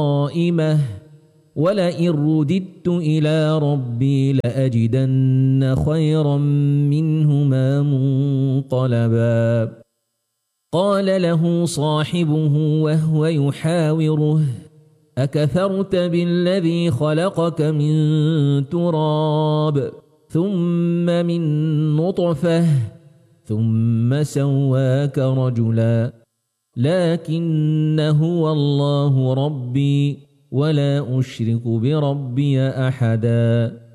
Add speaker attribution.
Speaker 1: قائمة ولئن رددت إلى ربي لأجدن خيرا منهما منقلبا قال له صاحبه وهو يحاوره أكفرت بالذي خلقك من تراب ثم من نطفة ثم سواك رجلا لكن هو الله ربي ولا أشرك بربي أحدا